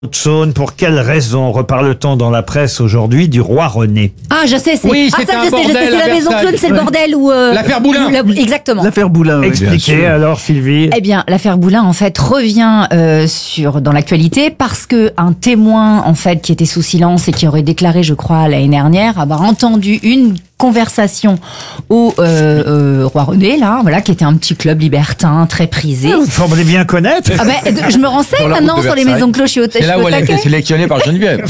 Haute-Saône, pour quelle raison reparle-t-on dans la presse aujourd'hui du roi René? Ah, je sais, c'est. Oui, ah, c'était ça, un je sais, bordel c'est à la maison Versailles. Claude, c'est le bordel où. L'affaire Boulin. Exactement. L'affaire Boulin, oui. Expliquez alors, Sylvie. Eh bien, l'affaire Boulin, en fait, revient dans l'actualité parce que un témoin, en fait, qui était sous silence et qui aurait déclaré, je crois, l'année dernière, avoir entendu une conversation au Roi René, là, voilà, qui était un petit club libertin très prisé. Vous semblez bien connaître. Ah ben, je me renseigne Sur la route maintenant de sur les Versailles. maisons cloches et C'est là où elle a été sélectionnée par Geneviève.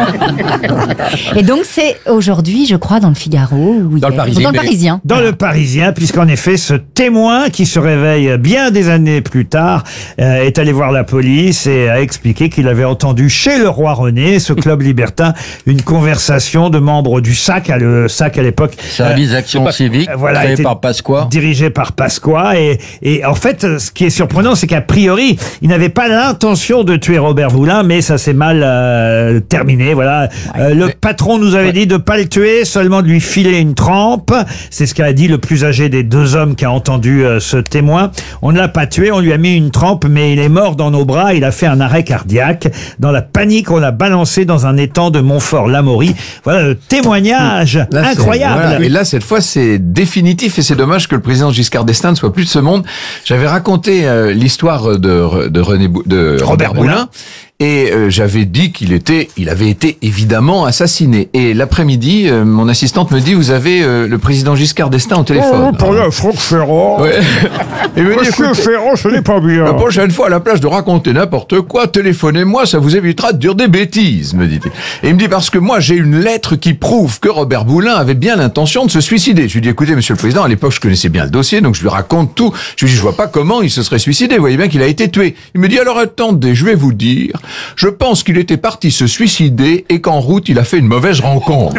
Et donc, c'est aujourd'hui, je crois, dans le Figaro. Ou Dans le Parisien. Dans le Parisien. Dans le Parisien, puisqu'en effet, ce témoin qui se réveille bien des années plus tard est allé voir la police et a expliqué qu'il avait entendu chez le roi René, ce club libertin, une conversation de membres du SAC, le SAC à l'époque. Service d'action civique, Voilà, créé était par Pasqua. dirigé par Pasqua. Et en fait, ce qui est surprenant, c'est qu'a priori, il n'avait pas l'intention de tuer Robert Boulin, mais ça s'est mal terminé. Voilà. Le patron nous avait dit de pas le tuer, seulement de lui filer une trempe. C'est ce qu'a dit le plus âgé des deux hommes qui a entendu ce témoin. On ne l'a pas tué, on lui a mis une trempe, mais il est mort dans nos bras. Il a fait un arrêt cardiaque. Dans la panique, on l'a balancé dans un étang de Montfort-l'Amaury. Voilà le témoignage Là, c'est- incroyable. voilà. Et là, cette fois, c'est définitif et c'est dommage que le président Giscard d'Estaing ne soit plus de ce monde. J'avais raconté l'histoire de Robert Boulin. Et j'avais dit il avait été évidemment assassiné. Et l'après-midi, mon assistante me dit, vous avez le président Giscard d'Estaing au téléphone. Franck Ferrand. Ouais. Il me dit, écoute, Ferrand, ce n'est pas bien. la prochaine fois, à la place de raconter n'importe quoi, téléphonez-moi, ça vous évitera de dire des bêtises, me dit-il. Et il me dit, parce que moi, j'ai une lettre qui prouve que Robert Boulin avait bien l'intention de se suicider. Je lui dis, écoutez, monsieur le président, à l'époque, je connaissais bien le dossier, donc je lui raconte tout. Je lui dis, je vois pas comment il se serait suicidé, vous voyez bien qu'il a été tué. Il me dit, alors attendez, je vais vous dire, je pense qu'il était parti se suicider et qu'en route, il a fait une mauvaise rencontre.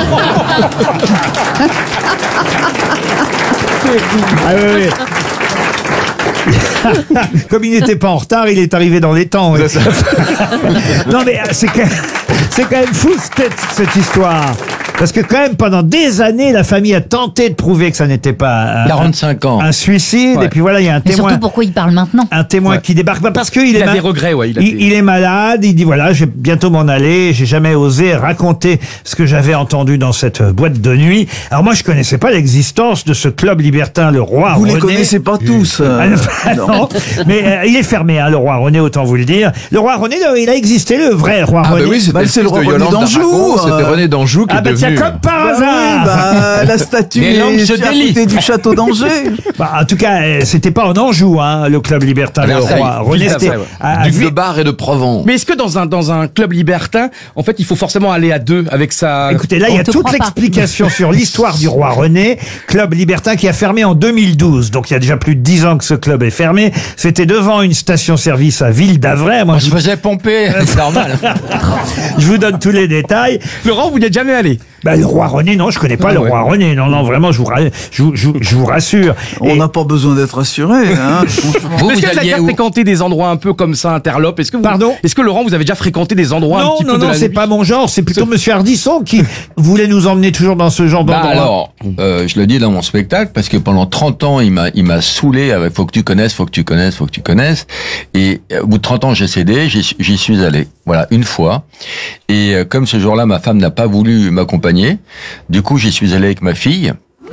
Ah oui, oui. Comme il n'était pas en retard, il est arrivé dans les temps. Oui. Non mais c'est quand même fou cette histoire. Parce que quand même, pendant des années, la famille a tenté de prouver que ça n'était pas 45 ans. un suicide. Ouais. Et puis voilà, il y a un Mais témoin. surtout, pourquoi il parle maintenant? Un témoin qui débarque. Bah, parce qu'il Il est a des regrets, ouais. il est malade, il dit voilà, je vais bientôt m'en aller, j'ai jamais osé raconter ce que j'avais entendu dans cette boîte de nuit. Alors moi je connaissais pas l'existence de ce club libertin, le Roi Vous René. les connaissez pas tous. Non, mais il est fermé, hein, le Roi René, autant vous le dire. Le Roi René, il a existé, le vrai Roi Ah René. bah oui, c'était Bah, le c'est fils le de roi René Yolande d'Anjou, d'Aragon, c'était René d'Anjou qui Ah est bah tiens, devenu... comme par Bah hasard. oui, bah, la statue Les langues est se à délient. côté du château d'Angers. Bah, en tout cas, c'était pas en Anjou, hein, le club libertin, le Versailles. Roi René. Versailles, C'était ouais. à Duc de Bar et de Provence. Mais est-ce que dans un club libertin, en fait, il faut forcément aller à deux avec sa... Écoutez, là, il y a On te toute croit pas. l'explication sur l'histoire du Roi René, club libertin qui a fermé en 2012. Donc, il y a déjà plus de 10 ans que ce club est fermé. C'était devant une station-service à Ville d'Avray. Moi, On se faisait pomper, c'est normal. je vous donne tous les détails. Laurent, vous n'y êtes jamais allé. Bah, le Roi René, non, je connais pas le ouais. Roi René. Non, non, vraiment, je vous rassure. On Et- n'a pas besoin d'être rassuré, hein, franchement. Vous, Est-ce vous que vous avez alliez déjà où? fréquenté des endroits un peu comme ça, interlopes? Pardon? Est-ce que Laurent, vous avez déjà fréquenté des endroits un Non, petit peu non, de non, la c'est nuit? pas mon genre. C'est plutôt Monsieur Ardisson qui voulait nous emmener toujours dans ce genre Bah d'endroit. alors, je le dis dans mon spectacle, parce que pendant 30 ans, il m'a saoulé avec faut que tu connaisses, faut que tu connaisses, faut que tu connaisses. Et au bout de 30 ans, j'ai cédé, j'y suis allé. Voilà, une fois. Et comme ce jour-là, ma femme n'a pas voulu m'accompagner, du coup, j'y suis allé avec ma fille.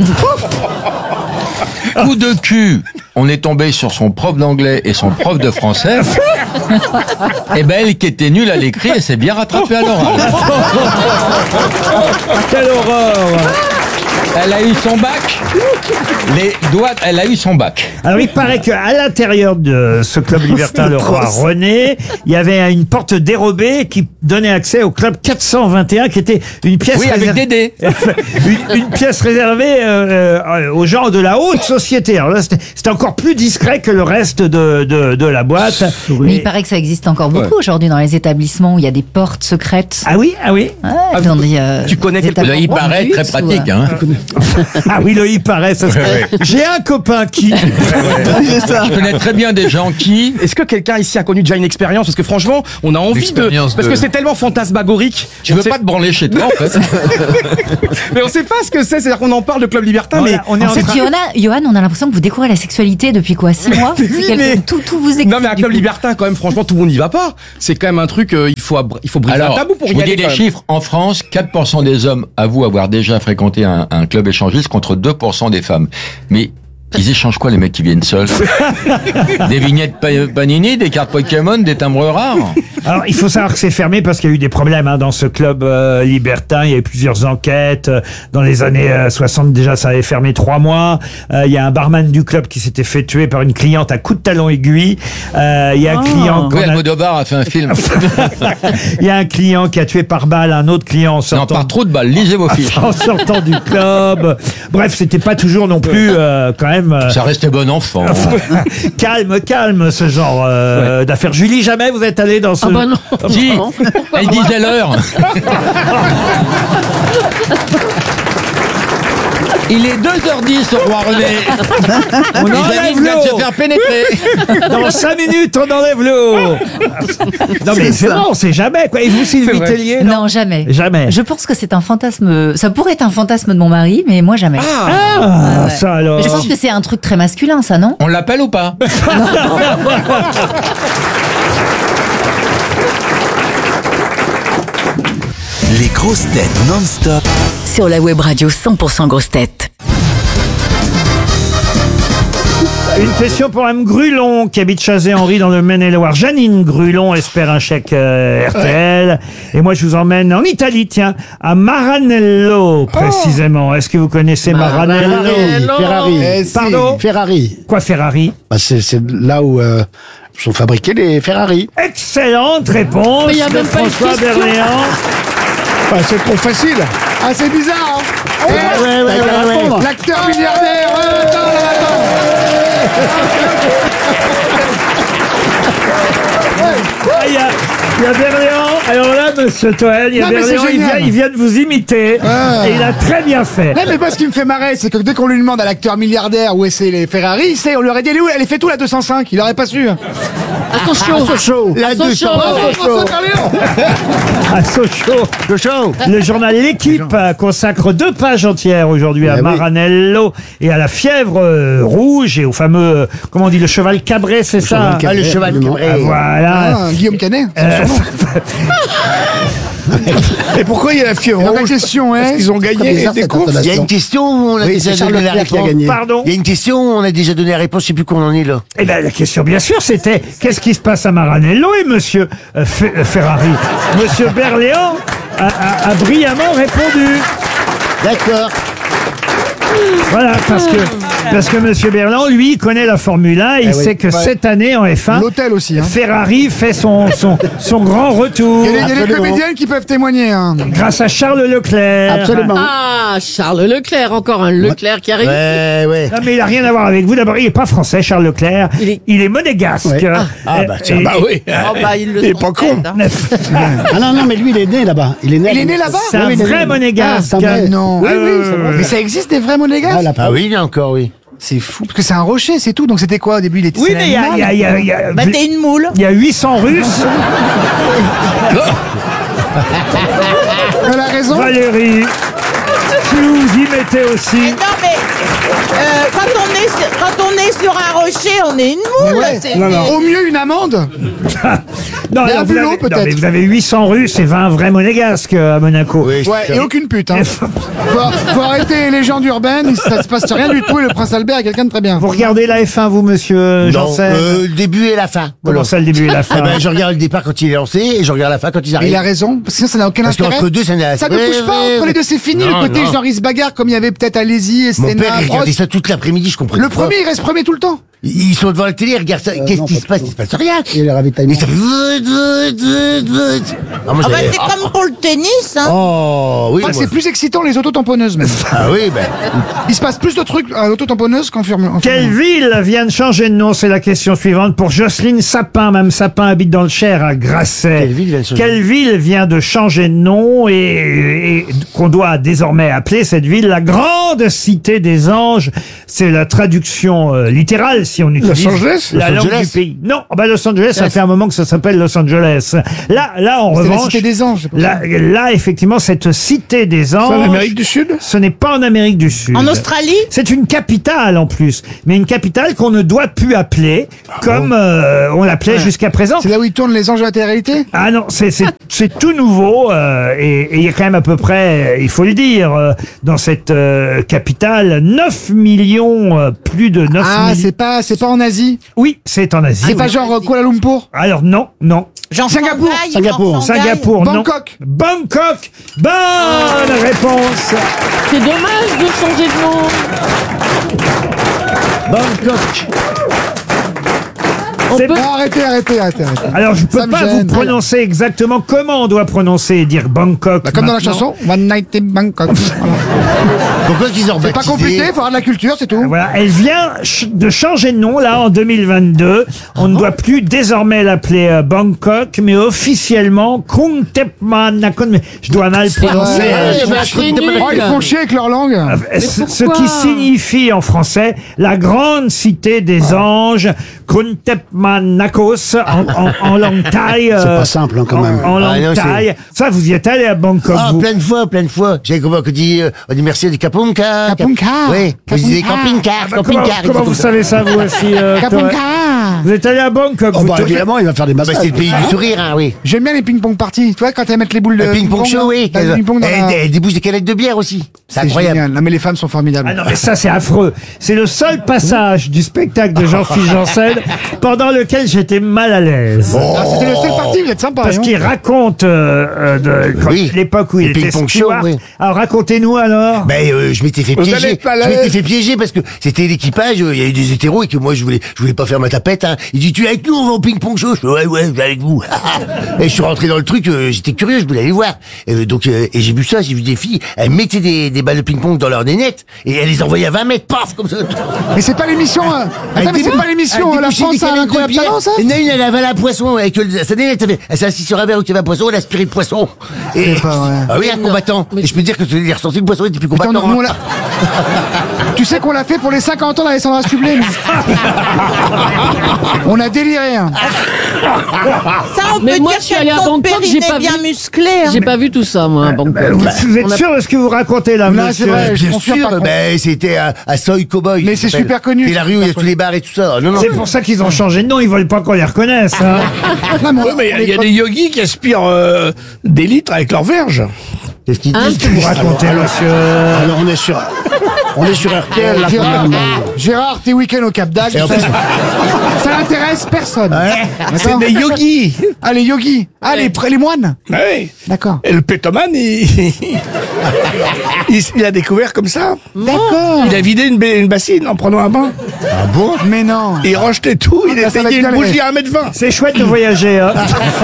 Coup de cul, on est tombé sur son prof d'anglais et son prof de français. Et ben elle qui était nulle à l'écrit, elle s'est bien rattrapée à l'oral. Quelle horreur! Elle a eu son bac. Elle a eu son bac. Alors, il paraît qu'à l'intérieur de ce club libertin, le Roi René, il y avait une porte dérobée qui donnait accès au club 421, qui était une pièce Oui, avec Dédé. une pièce réservée aux gens de la haute société. Alors là, c'était encore plus discret que le reste de la boîte. Mais Et- il paraît que ça existe encore beaucoup aujourd'hui dans les établissements où il y a des portes secrètes. Ah oui, ah oui. Ouais, dans des, tu connais des quelque- établissements Il paraît de très luxe pratique, ou, hein. Ah oui, il paraît. Ça serait... J'ai un copain qui... C'est ça. Je connais très bien des gens qui... Est-ce que quelqu'un ici a connu déjà une expérience? Parce que franchement, on a envie de... Parce que c'est tellement fantasmagorique. Tu veux pas te branler chez toi, en fait? Mais on sait pas ce que c'est. C'est-à-dire qu'on en parle de Club Libertin, mais... on est En fait, Johan, on a l'impression que vous découvrez la sexualité depuis quoi, 6 mois? Tout vous explique. Non mais à Club Libertin quand même, franchement, tout le monde n'y va pas. C'est quand même un truc, il faut briser un tabou pour je y vous aller. dis des chiffres. En France, 4% des hommes avouent avoir déjà fréquenté un club échangiste contre 2% des femmes. Mais ils échangent quoi, les mecs qui viennent seuls? Des vignettes Panini, des cartes Pokémon, des timbres rares? Alors, il faut savoir que c'est fermé parce qu'il y a eu des problèmes dans ce club libertin. Il y a eu plusieurs enquêtes. Dans les années 60, déjà, ça avait fermé 3 mois. Il y a un barman du club qui s'était fait tuer par une cliente à coups de talon aiguille. Il y a un client... Oui, Almodovar a fait un film. Il y a un client qui a tué par balle un autre client en sortant... Non, par trop de balles. Lisez vos fiches. En sortant du club. Bref, c'était pas toujours non plus quand même... Ça restait bon enfant. calme, ce genre d'affaires. Julie, jamais vous êtes allé dans ce... Ah bah non. Si, elle disait l'heure. Il est 2h10 au Roi René. On Les enlève amis viennent de se l'eau. faire pénétrer. Dans 5 minutes, on enlève l'eau. Non mais c'est bon, on sait jamais quoi. Et vous, Sylvie Tellier? Non, jamais. Jamais. Je pense que c'est un fantasme. Ça pourrait être un fantasme de mon mari, mais moi jamais. Ah, Ouais. ça alors. Mais je pense que c'est un truc très masculin, ça, non? On l'appelle ou pas? Les grosses têtes non-stop. Sur la web radio 100% grosses têtes. Une question pour Mme Grulon qui habite Chazé-Henri dans le Maine-et-Loire. Janine Grulon espère un chèque RTL. Et moi, je vous emmène en Italie, tiens, à Maranello, précisément. Est-ce que vous connaissez Maranello? Ferrari. Pardon? Ferrari. Quoi, Ferrari? Bah, c'est là où sont fabriqués les Ferrari. Excellente réponse Mais il y a de même pas une François question. Berléand. Bah, c'est trop facile. Ah, c'est bizarre, hein. Ouais. L'acteur milliardaire. Ah, il y a Berléand. Alors là, monsieur Toen, il y a Non, mais c'est Berléand, génial. il vient de vous imiter. Ah. Et il a très bien fait. Non, mais moi, ce qui me fait marrer, c'est que dès qu'on lui demande à l'acteur milliardaire où est-ce les Ferrari, il sait, on lui aurait dit, elle est où? Elle est fait tout la 205. Il aurait pas su. Attention. La 200. À Sochaux. Le journal L'Équipe consacre 2 pages entières aujourd'hui à Eh oui. Maranello et à la fièvre rouge et au fameux, comment on dit, le cheval cabré, c'est ça? cheval cabré. Ah, voilà. Ah, Guillaume Canet. Et pourquoi il y a la fièvre Donc, la rouge? question est... Parce qu'ils ont gagné des courses. Il y a une question où on a Oui, déjà c'est Charles donné la Leclerc qui a réponse. gagné. Pardon? Il y a une question où on a déjà donné la réponse, je sais plus qu'on en est là. Eh bien, la question, bien sûr, c'était qu'est-ce qui se passe à Maranello? Et monsieur Ferrari, monsieur Berléand a brillamment répondu. D'accord. Voilà, parce que monsieur Berléand, lui, il connaît la Formule 1 et il Eh oui. sait que Ouais. cette année, en F1, L'hôtel aussi, hein. Ferrari fait son grand retour. Il y a des comédiennes qui peuvent témoigner, hein. Grâce à Charles Leclerc. Absolument. Ah, Charles Leclerc, encore un Leclerc qui arrive. Ouais. Non, mais il n'a rien à voir avec vous. D'abord, il n'est pas français, Charles Leclerc. Il est- monégasque. Ouais. Ah, bah, tiens, Bah oui. Oh, bah, il le Il est sont pas con. peut-être, hein. Ah non, mais lui, il est né là-bas. Il est né là-bas? C'est un vrai monégasque. Ah, mais non. Oui, oui, c'est vrai. Mais ça existe des vrais monégasques? Ah oui, il y a encore, oui. C'est fou. Parce que c'est un rocher, c'est tout. Donc c'était quoi au début? Il était Oui, c'est mais il y a, l'animal. Bah, t'es une moule. il y a 800 Russes. Elle a raison. Valérie, si vous y mettez aussi. Mais non, mais quand on est sur un rocher, on est une moule. Ouais. C'est- Au mieux une amende. Non, Mais alors, un vous bulot, avez, non, peut-être. mais vous avez 800 Russes et 20 vrais monégasques à Monaco. Oui, Ouais, et aucune pute, hein. Faut arrêter les légendes urbaines, ça se passe rien du tout, et le prince Albert est quelqu'un de très bien. Vous regardez la F1, vous, monsieur Non, Janssen? le début et la fin. Comment ça, le début et la fin? Eh ben, je regarde le départ quand il est lancé et je regarde la fin quand ils Mais arrivent. il a raison, parce que sinon ça n'a aucun Parce intérêt. qu'entre deux, ça n'a... Ça ne bouge pas, entre les deux c'est fini, Non, le côté non. genre ils se bagarrent comme il y avait peut-être Alési et Mon Stena. père, il regardait Prost. ça toute l'après-midi, je comprends. Le premier, il reste premier tout le temps. Ils sont devant la télé, ils regardent ça. Qu'est-ce qui se passe? Il se passe rien. Et le ravitaillement. Et ça fait... Ah, moi, Ah bah j'avais- c'est comme pour le tennis, hein. Oh, oui. Je crois que moi- c'est plus excitant les autotamponneuses même. Ah oui, ben. Il se passe plus de trucs à l'autotamponneuse qu'en firme. Quelle ville vient de changer de nom? C'est la question suivante pour Jocelyne Sapin. Mme Sapin habite dans le Cher à Grasset. Quelle ville vient de changer Quelle ville vient de changer de nom et qu'on doit désormais appeler cette ville la Grande Cité des Anges? C'est la traduction littérale si on utilise Angeles la Los langue Angeles du pays. Non, bah Los Angeles, ça fait un moment que ça s'appelle Los Angeles. Là, en C'est la revanche, cité des anges. c'est pour ça. là, effectivement, cette Cité des Anges. C'est en Amérique du Sud? Ce n'est pas en Amérique du Sud. En Australie? C'est une capitale en plus, mais une capitale qu'on ne doit plus appeler comme on l'appelait jusqu'à présent. C'est là où ils tournent les anges de la télé-réalité. Ah non, c'est tout nouveau et il y a quand même à peu près, il faut le dire, dans cette capitale, 9 millions, plus de 9 Ah, millions. c'est pas en Asie. Oui, c'est en Asie. C'est pas genre Kuala Lumpur. Alors non. Genre Singapour. Singapour, non. Bangkok. Bangkok. Bonne réponse. C'est dommage de changer de nom. Bangkok. C'est- Non, arrêtez. Alors je peux Ça me pas gêne. vous prononcer exactement comment on doit prononcer et dire Bangkok. Bah, comme dans la maintenant. chanson, One Night in Bangkok. Voilà. Pourquoi qu'ils ont C'est pas compliqué, faut avoir de la culture, c'est tout. Voilà, elle vient de changer de nom là en 2022. On ne doit plus désormais l'appeler Bangkok, mais officiellement Krung Thep Man Nakhon. Mais je dois mal prononcer. C'est nul. Oh, ils font chier avec leur langue. Ce qui signifie en français la grande cité des anges, Krung Thep Man Nakos en langue thaï. C'est pas simple, hein, quand même. En Ah, langue non, c'est- thaï. Ça, vous y êtes allé à Bangkok, Ah, vous? plein de fois. J'avais comment on dit merci du Kapunka. Kapunka. Oui, vous disiez camping-car, Comment, camping-car. comment vous savez ça, vous aussi Kapunka. Vous êtes allé à Bangkok, Oh, vous, bah, Thomas évidemment, il va faire des massages. C'est le pays du sourire, hein, oui. J'aime bien les ping-pong parties. Tu vois, quand elles mettent les boules de Le ping-pong show, oui. T'as du ping-pong dans la- Et des bouches de canettes de bière aussi. C'est C'est incroyable. génial. Non, mais les femmes sont formidables. Ah non, mais ça, c'est affreux. C'est le seul passage du spectacle de Jean-Philippe Janssen pendant lequel j'étais mal à l'aise. Ah, c'était le seul parti, vous êtes sympa. Parce hein. qu'il raconte Oui, l'époque où il le était ping-pong show, steward. oui. Alors racontez-nous alors. Ben, je m'étais fait Vous piéger. allez pas Je là- m'étais fait piéger parce que c'était l'équipage, il y avait des hétéros et que moi je voulais pas faire ma tapette, hein. Il dit, tu es avec nous, on va au ping-pong show. Je fais, ouais, je vais avec vous. Et je suis rentré dans le truc, j'étais curieux, je voulais aller voir. Donc, et j'ai vu ça, j'ai vu des filles, elles mettaient des balles de ping-pong dans leurs nénettes et elles les envoyaient à 20 mètres, paf, comme ça. Mais c'est pas l'émission. Attends, mais c'est pas l'émission. La France a un incroyable talent, ça. Il y en a une, elle avalait un poisson avec sa nénette, elle s'est assise sur un verre où il y avait un poisson, elle a aspiré le poisson. Et, C'est pas vrai. ah oui, un combattant. Et je peux dire que tu l'as ressenti, le poisson était plus Putain, combattant. nous, hein. on l'a- Tu sais qu'on l'a fait pour les 50 ans d'Alessandra Sublet. On a déliré. Hein. Ça, on Mais peut moi, dire je suis allée à que ton Bangkok, j'ai périnée pas bien vu. musclé. hein. J'ai pas vu tout ça, moi, à Bangkok. Vous êtes sûr de ce que vous racontez là, Là, monsieur c'est vrai. Je Bien confirme, sûr, par contre. ben, c'était à Soy Cowboy. Mais ça c'est s'appelle. super connu, C'est la c'est rue où il y a super tous les bars et tout ça. Non, non. C'est pour ça qu'ils ont changé de nom, ils veulent pas qu'on les reconnaisse. Hein. Non, mais on- Oui, mais on il y a est- des yogis qui aspirent des litres avec leur verge. Qu'est-ce qu'ils Hein disent Qu'est-ce que vous racontez, monsieur Alors, on est sur RTL, là, quand Gérard, même. Gérard, tes week-ends au Cap d'Agde, Et en plus- ça n'intéresse personne. C'est D'accord. des yogis. Ah, les yogis. Ah, les moines. Oui. D'accord. Et le pétoman, il a découvert comme ça. D'accord. Il a vidé une bassine en prenant un bain. Ah bon? Mais non. Il rejetait tout, il Ah, ça va essayait être une bien, bougie à 1,20 m. C'est chouette de voyager. Hein.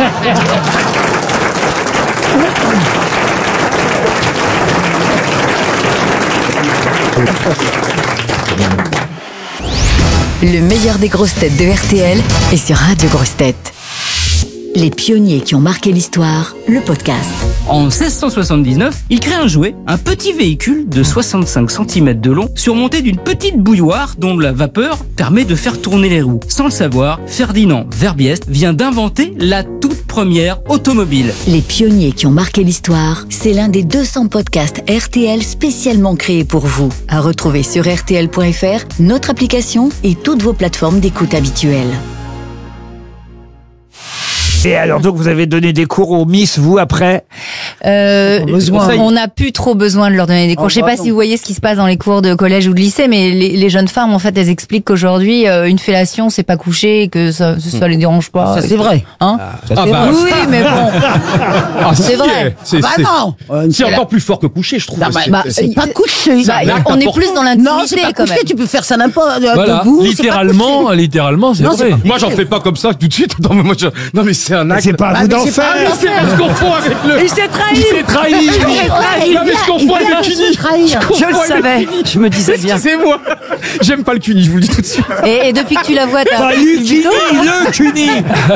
Le meilleur des grosses têtes de RTL est sur Radio Grosses Têtes. Les pionniers qui ont marqué l'histoire, le podcast. En 1679, il crée un jouet, un petit véhicule de 65 cm de long, surmonté d'une petite bouilloire dont la vapeur permet de faire tourner les roues. Sans le savoir, Ferdinand Verbiest vient d'inventer la toute première automobile. Les pionniers qui ont marqué l'histoire, c'est l'un des 200 podcasts RTL spécialement créés pour vous. À retrouver sur rtl.fr, notre application et toutes vos plateformes d'écoute habituelles. Et alors, donc, vous avez donné des cours aux Miss, vous, après On n'a plus trop besoin de leur donner des cours. Je sais pas si vous voyez ce qui se passe dans les cours de collège ou de lycée, mais les jeunes femmes, en fait, elles expliquent qu'aujourd'hui, une fellation, c'est pas coucher, et que ça les dérange pas. Ça, c'est vrai. Hein bah. Oui, mais bon. C'est vrai. C'est non. c'est encore plus fort que coucher, je trouve. C'est pas coucher. On est plus dans l'intimité, quand même. tu peux faire ça n'importe Voilà, debout. littéralement, c'est Non, vrai. c'est pas Moi, j'en fais pas comme ça tout de suite. Non, mais c'est un acte. C'est pas à vous d'en faire. Ah, c'est pas ce qu'on confond avec le. Il s'est trahi. Il s'est trahi. Non, mais je confonds avec le cuni. Je le savais. Je me disais bien. Excusez-moi. J'aime pas le cuni, je vous le dis tout de suite. Et depuis que tu la vois, t'as... Pas Lucini, le cuni.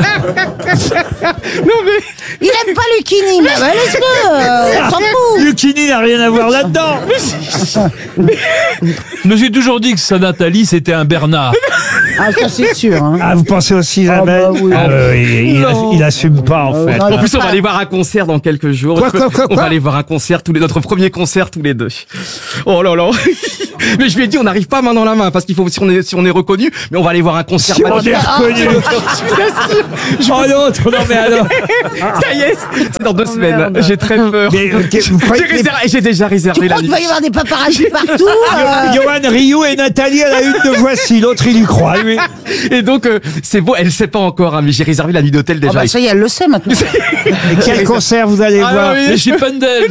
Non, mais. Il aime pas Lucini, mais bah, laisse-le, on s'en fout. Lucini n'a rien à voir là-dedans. Je me suis toujours dit que sa Nathalie, c'était un Bernard. Ah, ça c'est sûr. Hein. Ah, vous pensez aussi, Isabelle? bah oui. Il assume pas, en fait. En plus, on va aller voir un concert dans quelques jours. Quoi On va aller voir un concert, notre premier concert tous les deux. Oh là là. Mais je lui ai dit, on n'arrive pas main dans la main, parce qu'il faut, si on est reconnu, mais on va aller voir un concert. Si on est reconnu. Oh l'autre, non mais alors. Ça y est, c'est dans 2 semaines. J'ai très peur. Mais, vous croyez que J'ai déjà réservé Tu la crois qu'il nuit. va y avoir des paparazzis partout Johan Rioux et Nathalie à la une de Voici, l'autre il y croit, lui. Et donc, c'est beau, elle sait pas encore, hein, mais j'ai réservé la nuit d'hôtel déjà. Ah bah ça y est, elle le sait maintenant. Et quel concert vous allez voir? oui. Les Chippendales.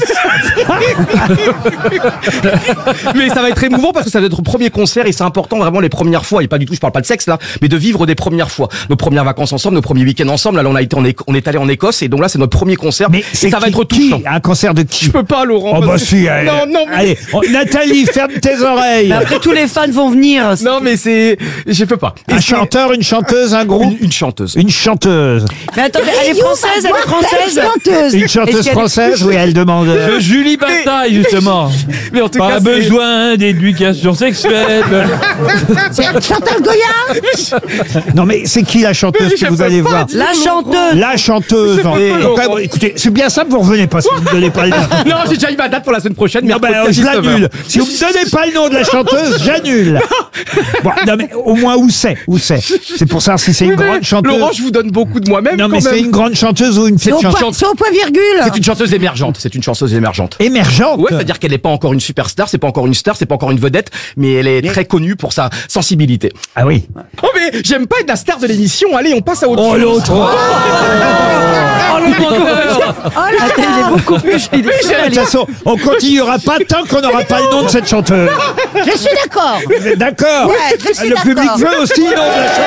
Mais ça va être émouvant parce que ça va être notre premier concert et c'est important vraiment les premières fois, et pas du tout, je parle pas de sexe là, mais de vivre des premières fois. Nos premières vacances ensemble, nos premiers week-ends ensemble. Là, on est allé en Écosse et donc là, c'est notre premier concert. Mais et ça va être touchant. Un concert de qui? Je peux pas, Laurent. Oh bah si, allez. Non, mais... Allez, Nathalie, ferme tes oreilles. Mais après, tous les fans vont venir. Non, mais je peux pas. Un chanteur, une chanteuse, un groupe? Une chanteuse. Une chanteuse. Mais attendez, elle est française, elle est française. Une chanteuse française, oui, elle demande. Julie Bataille, justement. Mais en tout Pas cas, besoin d'éducation sexuelle. C'est Chantal Goya. Non mais c'est qui la chanteuse que vous allez voir? La chanteuse. La chanteuse. Bon, écoutez, c'est bien simple, vous revenez pas si vous ne donnez pas le nom. Non, j'ai déjà eu ma date pour la semaine prochaine. Non, ben, je l'annule. Si vous ne donnez pas le nom de la chanteuse, j'annule. Bon, non, mais au moins, où c'est? C'est pour savoir si c'est une grande chanteuse. Laurent, je vous donne beaucoup de moi-même. Non, mais quand c'est même. une grande chanteuse ou une petite chanteuse? C'est au point virgule. C'est une chanteuse émergente. C'est une chanteuse émergente. Émergente? Ouais, c'est-à-dire qu'elle n'est pas encore une superstar, c'est pas encore une star, c'est pas encore une vedette, mais elle est très connue pour sa sensibilité. Ah oui. Oh, mais j'aime pas être la star de l'émission. Allez, on passe à autre chose. Oh, l'autre. Oh, le menteur. Il est beaucoup plus. De toute façon, on continuera pas tant qu'on n'aura pas le nom de cette chanteuse. Je suis d'accord. Vous êtes d'accord? Ouais, je suis Le d'accord. public veut aussi le nom de la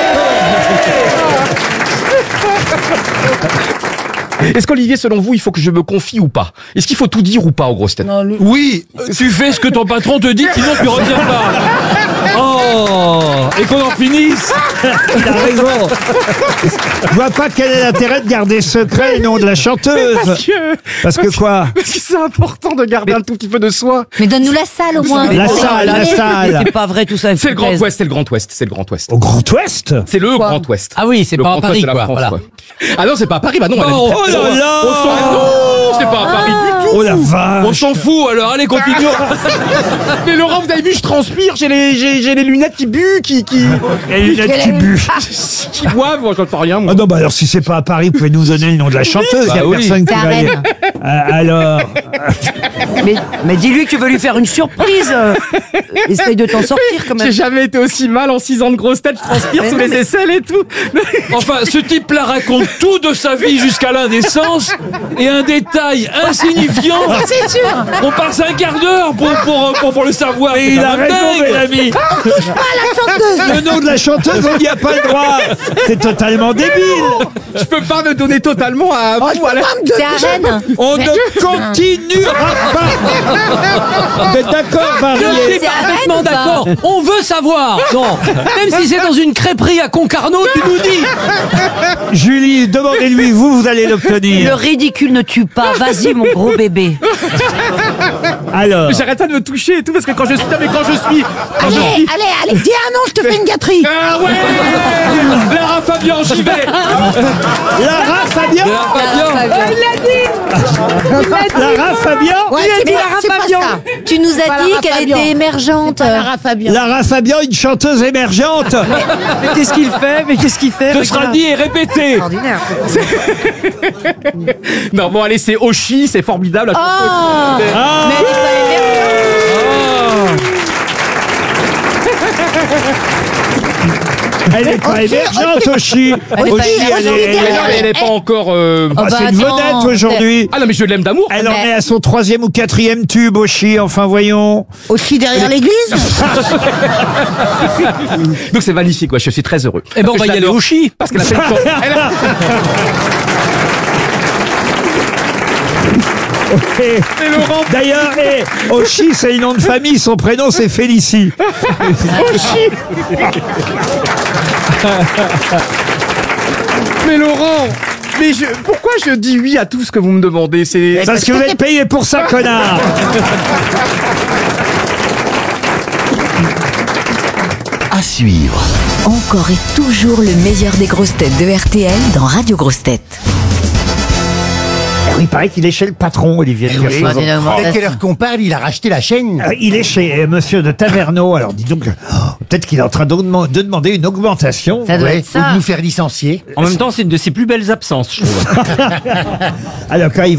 chanteuse. Est-ce qu'Olivier, selon vous, il faut que je me confie ou pas? Est-ce qu'il faut tout dire ou pas aux grosses têtes? Oui, tu fais ce que ton patron te dit, sinon tu reviens pas. Oh, et qu'on en finisse. Il a raison. Je vois pas quel est l'intérêt de garder secret le nom de la chanteuse. Parce que quoi? Parce que c'est important de garder un tout petit peu de soi. Mais donne-nous la salle au moins. La salle. C'est pas vrai tout ça. C'est le Grand Ouest, c'est le Grand Ouest, c'est le Grand Ouest. Au Grand Ouest? C'est le Grand Ouest. Ah oui, c'est Le pas à Grand Paris, Ouest de la quoi. France, Voilà. quoi. Ah non, c'est pas à Paris, bah non. Oh, Oh là là. Non, c'est pas à Paris du tout. Oh la vache. On s'en fout, alors allez, continuons. Mais Laurent, vous avez vu, je transpire, j'ai les lunettes qui buent, qui Et les lunettes qui buent. qui boivent, moi, j'en sais rien, moi. Ah non, bah alors si c'est pas à Paris, vous pouvez nous donner le nom de la chanteuse. Il y a oui. personne qui C'est à va aller. Rennes. Alors, Mais dis-lui que tu veux lui faire une surprise. Essaye de t'en sortir quand J'ai même. jamais été aussi mal en 6 ans de grosse tête, je transpire sous les aisselles et tout. Enfin, ce type-là raconte tout de sa vie jusqu'à l'indécence et un détail insignifiant. C'est sûr. On passe un quart d'heure pour le savoir. et il a raison, mes amis. Le nom de la chanteuse, on n'y a pas le droit. C'est totalement débile. Je peux pas me donner totalement à vous. C'est à Rennes. On ne continuera pas. Vous êtes d'accord, Je Marie? suis parfaitement d'accord. On veut savoir. Non, même si c'est dans une crêperie à Concarneau, tu nous dis. Julie, demandez-lui, vous allez Le l'obtenir. ridicule ne tue pas. Vas-y, mon gros bébé. Alors, Mais j'arrête pas de me toucher et tout parce que quand je suis. Allez, dis un nom, je te fais une gâterie. Ah ouais Lara Fabian, j'y vais. Lara Fabian. Lara Fabian. Ouais, c'est pas ça. Tu nous Pas as dit Lara qu'elle Fabian. était émergente. Pas Lara Fabian. Lara Fabian, une chanteuse émergente. Mais qu'est-ce qu'il fait? Mais qu'est-ce qu'il fait? Ce sera dit et répété. Extraordinaire. Non, bon, allez, c'est Oshi, c'est formidable. Oh, Ah. mais elle est pas émergente. Elle n'est pas émergente, Oshi. Elle est pas Oshi, émergente. elle est- Mais non, mais elle est pas encore. Ah, bah, c'est une attends, vedette aujourd'hui. Ah non, mais je l'aime d'amour. Elle en est à son 3e ou 4e tube, Oshi. Enfin, voyons. Aussi derrière l'église. Donc c'est magnifique, ouais, je suis très heureux. Eh ben, on Parce va que y je aller l'adore. au chi. Parce qu'elle a fait une chanson. Et- D'ailleurs, Oshi, c'est le nom de famille, son prénom c'est Félicie. Mais Laurent, pourquoi je dis oui à tout ce que vous me demandez? C'est Parce que vous êtes payé pour ça, connard. À suivre. Encore et toujours le meilleur des grosses têtes de RTL dans Radio Grosses Têtes. Il paraît qu'il est chez le patron, Olivier de Oui. Kersauzon. Dès quelle heure qu'on parle, il a racheté la chaîne. Il est chez monsieur de Taverneau. Alors dis donc, peut-être qu'il est en train de demander une augmentation. Ça doit Ouais, être ou de ça. nous faire licencier. En même temps, c'est une de ses plus belles absences, je trouve. Alors quand il